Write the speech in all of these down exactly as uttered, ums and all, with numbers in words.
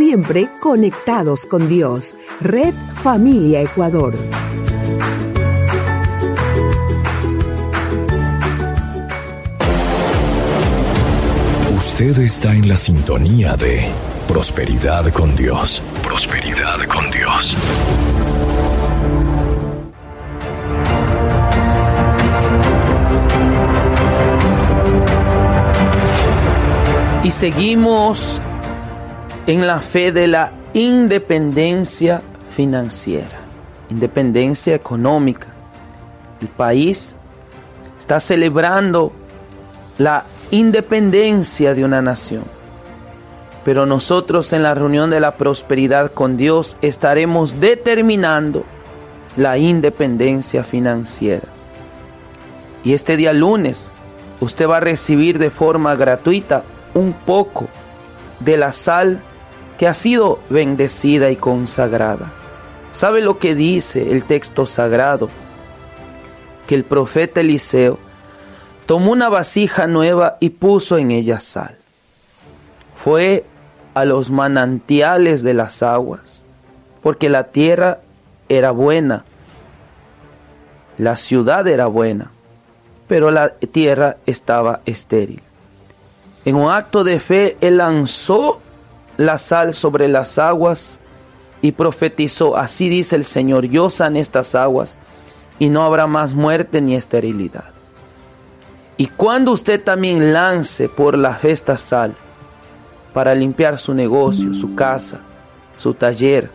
siempre conectados con Dios. Red Familia Ecuador. Usted está en la sintonía de Prosperidad con Dios. Prosperidad con Dios. Y seguimos en la fe de la independencia financiera, independencia económica. El país está celebrando la independencia de una nación. Pero nosotros en la reunión de la prosperidad con Dios estaremos determinando la independencia financiera. Y este día lunes usted va a recibir de forma gratuita un poco de la sal que ha sido bendecida y consagrada. ¿Sabe lo que dice el texto sagrado? Que el profeta Eliseo tomó una vasija nueva y puso en ella sal. Fue a los manantiales de las aguas, porque la tierra era buena, la ciudad era buena, pero la tierra estaba estéril. En un acto de fe, él lanzó la sal sobre las aguas y profetizó: así dice el Señor, yo sané estas aguas y no habrá más muerte ni esterilidad. Y cuando usted también lance por la fe esta sal para limpiar su negocio, su casa, su taller,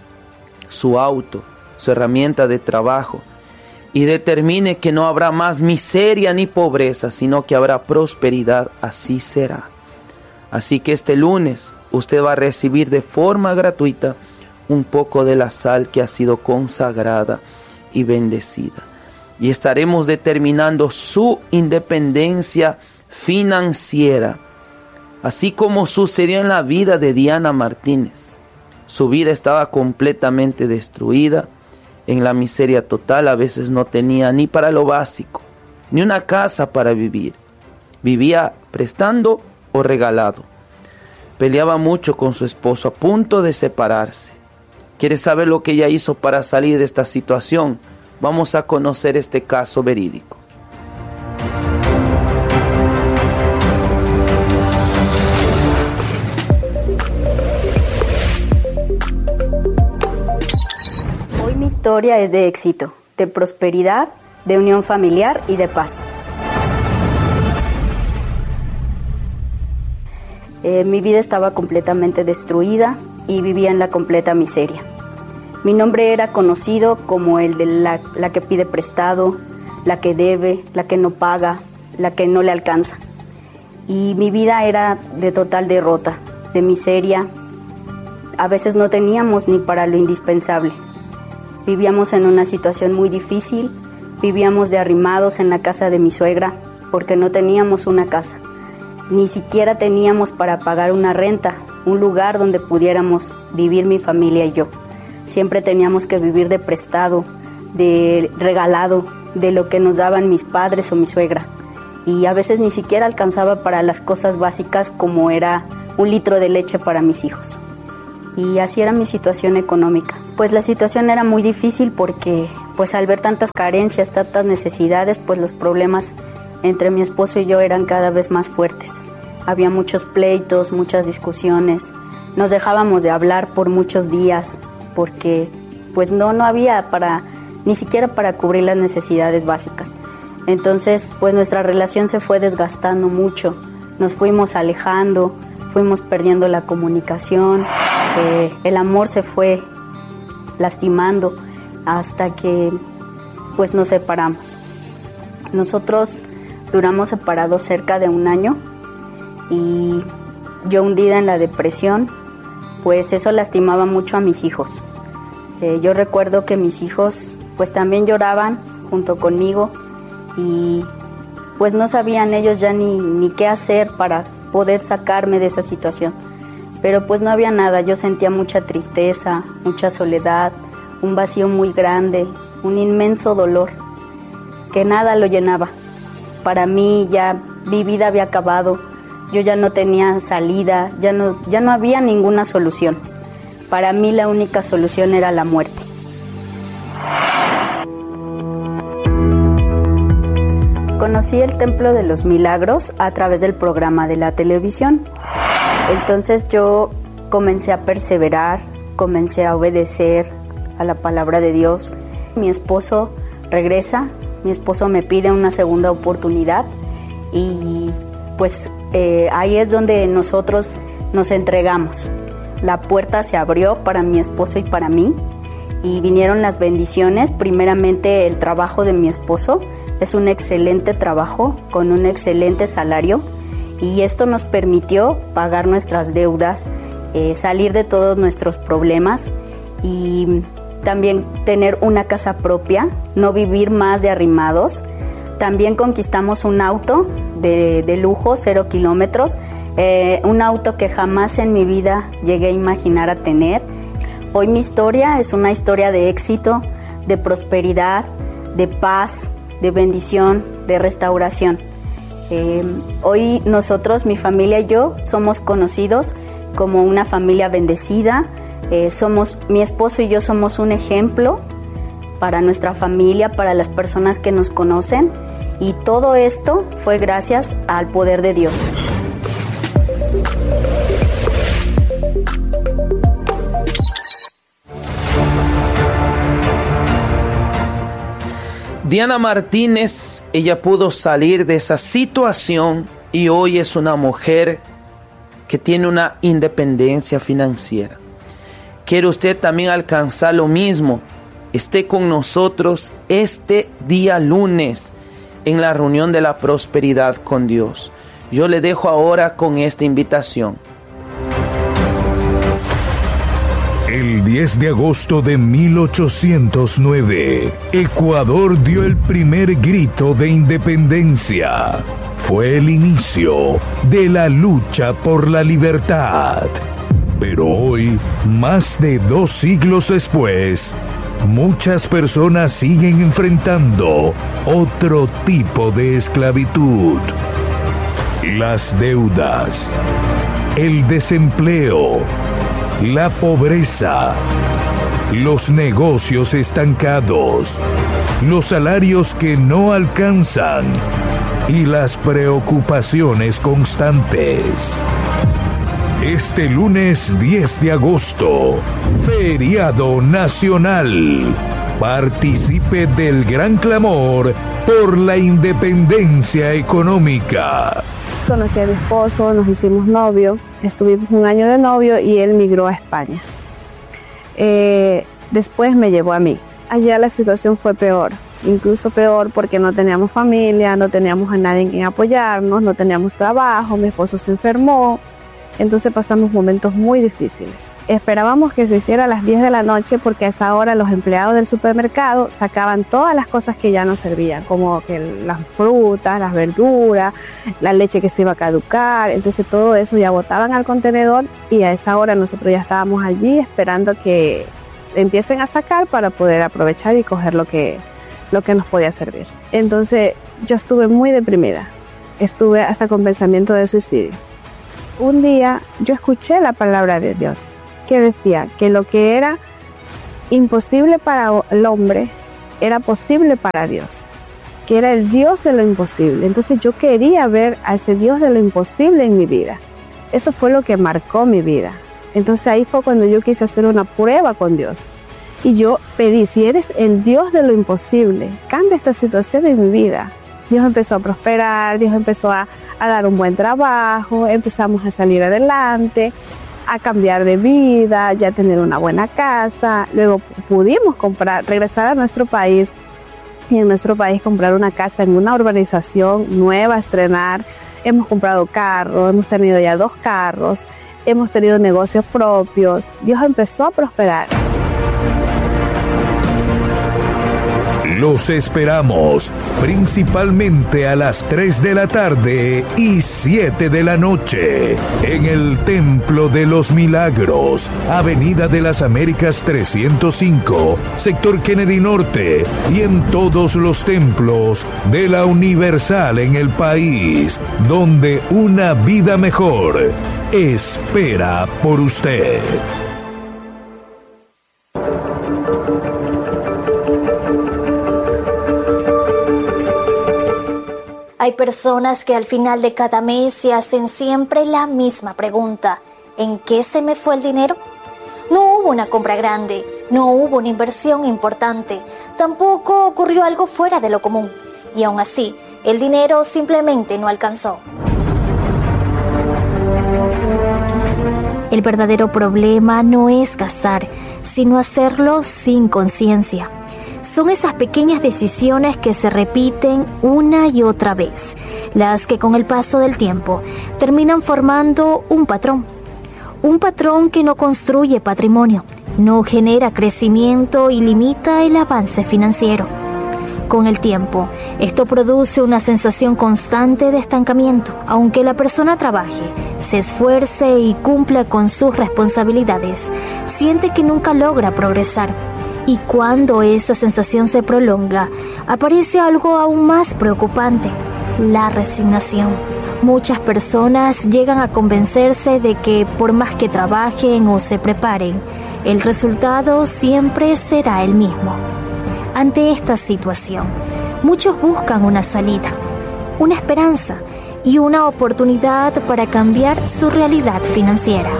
su auto, su herramienta de trabajo, y determine que no habrá más miseria ni pobreza, sino que habrá prosperidad, así será. Así que este lunes usted va a recibir de forma gratuita un poco de la sal que ha sido consagrada y bendecida. Y estaremos determinando su independencia financiera, así como sucedió en la vida de Diana Martínez. Su vida estaba completamente destruida, en la miseria total, a veces no tenía ni para lo básico, ni una casa para vivir. Vivía prestando o regalado. Peleaba mucho con su esposo, a punto de separarse. ¿Quiere saber lo que ella hizo para salir de esta situación? Vamos a conocer este caso verídico. Hoy mi historia es de éxito, de prosperidad, de unión familiar y de paz. Eh, mi vida estaba completamente destruida y vivía en la completa miseria. Mi nombre era conocido como el de la, la que pide prestado, la que debe, la que no paga, la que no le alcanza. Y mi vida era de total derrota, de miseria. A veces no teníamos ni para lo indispensable. Vivíamos en una situación muy difícil, vivíamos de arrimados en la casa de mi suegra porque no teníamos una casa. Ni siquiera teníamos para pagar una renta, un lugar donde pudiéramos vivir mi familia y yo. Siempre teníamos que vivir de prestado, de regalado, de lo que nos daban mis padres o mi suegra. Y a veces ni siquiera alcanzaba para las cosas básicas como era un litro de leche para mis hijos. Y así era mi situación económica. Pues la situación era muy difícil porque pues al ver tantas carencias, tantas necesidades, pues los problemas entre mi esposo y yo eran cada vez más fuertes. Había muchos pleitos, muchas discusiones. Nos dejábamos de hablar por muchos días porque pues no, no había para, ni siquiera para cubrir las necesidades básicas. Entonces pues nuestra relación se fue desgastando mucho, nos fuimos alejando, fuimos perdiendo la comunicación, eh, el amor se fue lastimando hasta que pues nos separamos. Nosotros duramos separados cerca de un año y yo hundida en la depresión, pues eso lastimaba mucho a mis hijos. Eh, yo recuerdo que mis hijos pues también lloraban junto conmigo y pues no sabían ellos ya ni, ni qué hacer para poder sacarme de esa situación. Pero pues no había nada, yo sentía mucha tristeza, mucha soledad, un vacío muy grande, un inmenso dolor, que nada lo llenaba. Para mí ya mi vida había acabado, Yo ya no tenía salida, ya no, ya no había ninguna solución. Para mí la única solución era la muerte. Conocí el Templo de los Milagros a través del programa de la televisión. Entonces yo comencé a perseverar, comencé a obedecer a la palabra de Dios. Mi esposo regresa, mi esposo me pide una segunda oportunidad y pues eh, ahí es donde nosotros nos entregamos. La puerta se abrió para mi esposo y para mí y vinieron las bendiciones. Primeramente el trabajo de mi esposo es un excelente trabajo con un excelente salario y esto nos permitió pagar nuestras deudas, eh, salir de todos nuestros problemas y también tener una casa propia, no vivir más de arrimados. También conquistamos un auto de, de lujo, cero kilómetros, eh, un auto que jamás en mi vida llegué a imaginar a tener. Hoy mi historia es una historia de éxito, de prosperidad, de paz, de bendición, de restauración. Eh, hoy nosotros, mi familia y yo, somos conocidos como una familia bendecida. Eh, somos, mi esposo y yo somos un ejemplo para nuestra familia, para las personas que nos conocen, y todo esto fue gracias al poder de Dios. Diana Martínez, ella pudo salir de esa situación y hoy es una mujer que tiene una independencia financiera. ¿Quiere usted también alcanzar lo mismo? Esté con nosotros este día lunes en la reunión de la prosperidad con Dios. Yo le dejo ahora con esta invitación. El diez de agosto de mil ochocientos nueve, Ecuador dio el primer grito de independencia. Fue el inicio de la lucha por la libertad. Pero hoy, más de dos siglos después, muchas personas siguen enfrentando otro tipo de esclavitud. Las deudas, el desempleo, la pobreza, los negocios estancados, los salarios que no alcanzan y las preocupaciones constantes. Este lunes diez de agosto, feriado nacional. Participe del gran clamor por la independencia económica. Conocí a mi esposo, nos hicimos novios, estuvimos un año de novio y él migró a España. Eh, después me llevó a mí. Allá la situación fue peor, incluso peor porque no teníamos familia, no teníamos a nadie en quien apoyarnos, no teníamos trabajo, mi esposo se enfermó, entonces pasamos momentos muy difíciles. Esperábamos que se hiciera a las diez de la noche porque a esa hora los empleados del supermercado sacaban todas las cosas que ya no servían, como que las frutas, las verduras, la leche que se iba a caducar, entonces todo eso ya botaban al contenedor y a esa hora nosotros ya estábamos allí esperando que empiecen a sacar para poder aprovechar y coger lo que, lo que nos podía servir. Entonces yo estuve muy deprimida, estuve hasta con pensamiento de suicidio. Un día yo escuché la palabra de Dios que decía que lo que era imposible para el hombre era posible para Dios, que era el Dios de lo imposible. Entonces yo quería ver a ese Dios de lo imposible en mi vida. Eso fue lo que marcó mi vida. Entonces ahí fue cuando yo quise hacer una prueba con Dios. Y yo pedí, si eres el Dios de lo imposible, cambia esta situación en mi vida. Dios empezó a prosperar, Dios empezó a, a dar un buen trabajo, empezamos a salir adelante, a cambiar de vida, ya tener una buena casa. Luego pudimos comprar, regresar a nuestro país y en nuestro país comprar una casa en una urbanización nueva, estrenar. Hemos comprado carros, hemos tenido ya dos carros, hemos tenido negocios propios. Dios empezó a prosperar. Los esperamos, principalmente a las tres de la tarde y siete de la noche, en el Templo de los Milagros, Avenida de las Américas trescientos cinco, sector Kennedy Norte, y en todos los templos de la Universal en el país, donde una vida mejor espera por usted. Hay personas que al final de cada mes se hacen siempre la misma pregunta: ¿en qué se me fue el dinero? No hubo una compra grande, no hubo una inversión importante, tampoco ocurrió algo fuera de lo común, y aún así, el dinero simplemente no alcanzó. El verdadero problema no es gastar, sino hacerlo sin conciencia. Son esas pequeñas decisiones que se repiten una y otra vez, las que con el paso del tiempo terminan formando un patrón. Un patrón que no construye patrimonio, no genera crecimiento y limita el avance financiero. Con el tiempo, esto produce una sensación constante de estancamiento. Aunque la persona trabaje, se esfuerce y cumpla con sus responsabilidades, siente que nunca logra progresar. Y cuando esa sensación se prolonga, aparece algo aún más preocupante: la resignación. Muchas personas llegan a convencerse de que por más que trabajen o se preparen, el resultado siempre será el mismo. Ante esta situación, muchos buscan una salida, una esperanza y una oportunidad para cambiar su realidad financiera.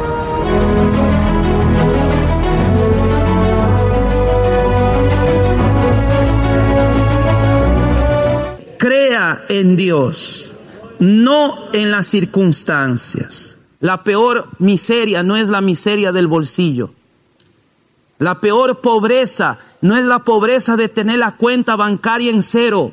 Crea en Dios, no en las circunstancias. La peor miseria no es la miseria del bolsillo. La peor pobreza no es la pobreza de tener la cuenta bancaria en cero.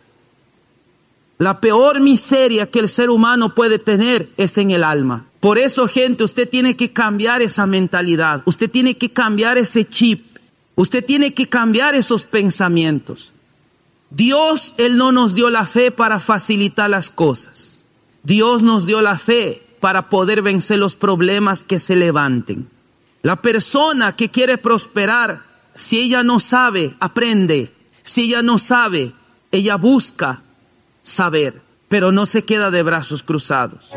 La peor miseria que el ser humano puede tener es en el alma. Por eso, gente, usted tiene que cambiar esa mentalidad. Usted tiene que cambiar ese chip. Usted tiene que cambiar esos pensamientos. Dios, Él no nos dio la fe para facilitar las cosas. Dios nos dio la fe para poder vencer los problemas que se levanten. La persona que quiere prosperar, si ella no sabe, aprende. Si ella no sabe, ella busca saber, pero no se queda de brazos cruzados.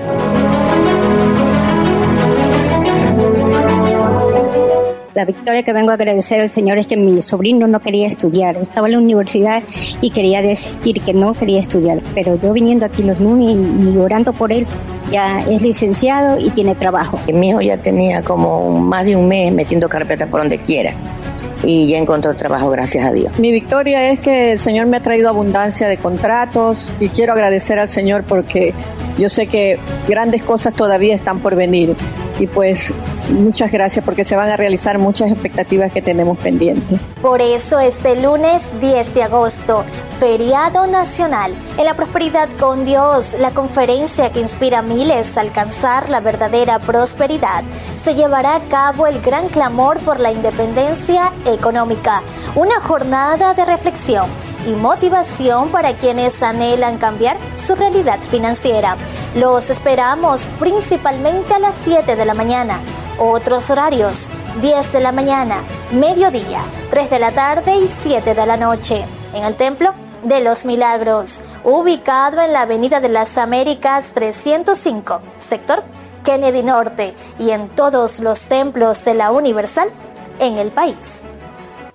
La victoria que vengo a agradecer al Señor es que mi sobrino no quería estudiar. Estaba en la universidad y quería desistir, que no quería estudiar. Pero yo viniendo aquí los lunes y, y orando por él, ya es licenciado y tiene trabajo. Mi hijo ya tenía como más de un mes metiendo carpetas por donde quiera. Y ya encontró trabajo, gracias a Dios. Mi victoria es que el Señor me ha traído abundancia de contratos y quiero agradecer al Señor porque yo sé que grandes cosas todavía están por venir. Y pues muchas gracias porque se van a realizar muchas expectativas que tenemos pendientes. Por eso este lunes diez de agosto, feriado nacional, en la prosperidad con Dios, la conferencia que inspira a miles a alcanzar la verdadera prosperidad, se llevará a cabo el gran clamor por la independencia económica, una jornada de reflexión y motivación para quienes anhelan cambiar su realidad financiera. Los esperamos principalmente a las siete de la mañana. Otros horarios: diez de la mañana, mediodía, tres de la tarde y siete de la noche. En el Templo de los Milagros, ubicado en la Avenida de las Américas trescientos cinco, sector Kennedy Norte, y en todos los templos de la Universal en el país.